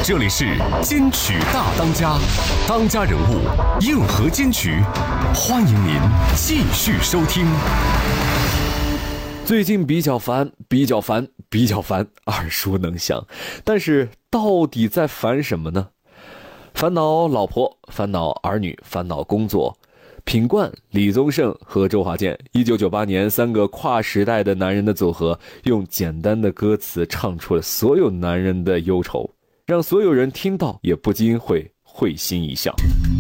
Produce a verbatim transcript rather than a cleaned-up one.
这里是金曲大当家，当家人物硬核金曲，欢迎您继续收听。 最近比较烦，比较烦，比较烦，耳熟能详。但是到底在烦什么呢？烦恼老婆，烦恼儿女，烦恼工作。品冠、李宗盛和周华健，一九九八年三个跨时代的男人的组合，用简单的歌词唱出了所有男人的忧愁，让所有人听到也不禁会会心一笑。